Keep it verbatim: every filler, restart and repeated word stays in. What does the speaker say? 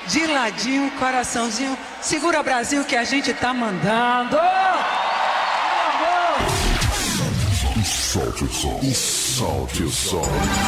de ladinho, coraçãozinho. Segura Brasil que a gente tá mandando. E solte o som. E solte o som.